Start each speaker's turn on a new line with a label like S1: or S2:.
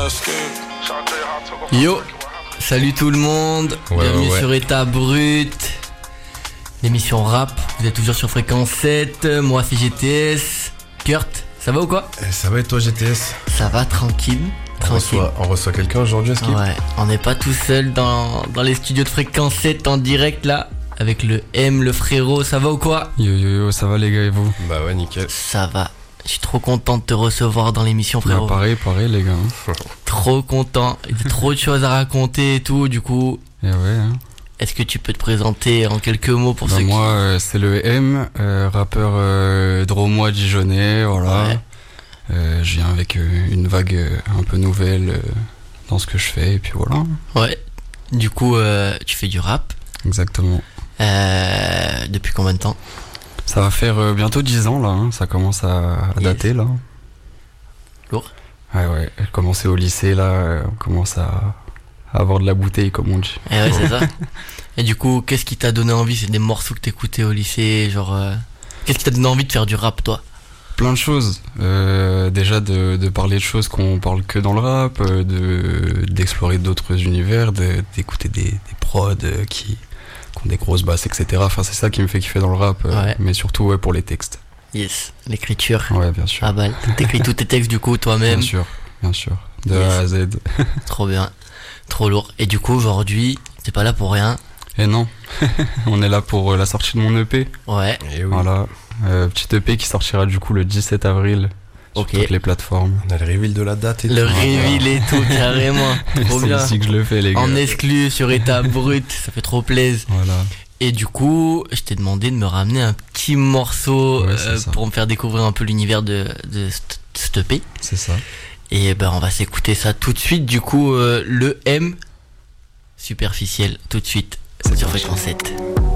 S1: Yo, salut tout le monde, bienvenue sur État Brut, l'émission rap, vous êtes toujours sur Fréquence 7, moi c'est GTS. Kurt, ça va ou quoi?
S2: Ça va et toi GTS?
S1: Ça va, tranquille.
S2: On reçoit quelqu'un aujourd'hui, est-ce qu'il...
S1: Ouais, on n'est pas tout seul dans les studios de Fréquence 7 en direct là, avec le M, le frérot, ça va ou quoi?
S3: Yo, ça va les gars et vous?
S2: Bah ouais, nickel.
S1: Ça va, je suis trop content de te recevoir dans l'émission frérot.
S3: Bah pareil les gars.
S1: Trop content, il y a trop de choses à raconter et tout, du coup...
S3: Et ouais, hein.
S1: Est-ce que tu peux te présenter en quelques mots pour ceux
S3: moi, c'est le M, rappeur drômois dijonnais, voilà.
S1: Ouais.
S3: Je viens avec une vague un peu nouvelle dans ce que je fais, et puis voilà.
S1: Ouais, du coup, tu fais du rap.
S3: Exactement.
S1: Depuis combien de temps?
S3: Ça va faire bientôt 10 ans, là, hein. Ça commence à dater, là.
S1: Lourd.
S3: Ouais, commencer au lycée, là, on commence à avoir de la bouteille, comme on dit.
S1: Et ouais, c'est ça. Et du coup, qu'est-ce qui t'a donné envie? C'est des morceaux que t'écoutais au lycée, genre... Qu'est-ce qui t'a donné envie de faire du rap, toi?
S3: Plein de choses. Déjà de parler de choses qu'on parle que dans le rap, d'explorer d'autres univers, d'écouter des prods qui ont des grosses basses, etc. Enfin, c'est ça qui me fait kiffer dans le rap,
S1: Ouais.
S3: mais surtout pour les textes.
S1: Yes, l'écriture.
S3: Ouais, bien sûr.
S1: Ah bah, t'écris tous tes textes du coup toi-même.
S3: Bien sûr. De
S1: Yes.
S3: A à Z.
S1: Trop bien, trop lourd. Et du coup, aujourd'hui, t'es pas là pour rien.
S3: Et non, on est là pour la sortie de mon EP.
S1: Ouais.
S2: Et oui.
S3: Voilà. Petit EP qui sortira du coup le 17 avril sur
S1: Ok.
S3: toutes les plateformes.
S2: On a le reveal de la date et
S1: Le
S2: tout.
S1: reveal et tout, carrément. Trop
S3: C'est
S1: bien.
S3: ici que je le fais, les gars.
S1: En exclu sur État Brut, ça fait trop plaisir.
S3: Voilà.
S1: Et du coup, je t'ai demandé de me ramener un petit morceau
S3: Ouais, c'est ça.
S1: pour me faire découvrir un peu l'univers de cette EP.
S3: C'est ça.
S1: Et ben on va s'écouter ça tout de suite. Du coup, le M superficiel tout de suite sur Fréquence 7.